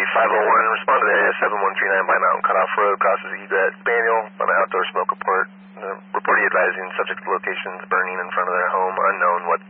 501, respond to the area 7139 by Mountain Cutoff Road, crosses Egret Spaniel on an outdoor smoke report. Reportee advising subject to locations burning in front of their home, unknown what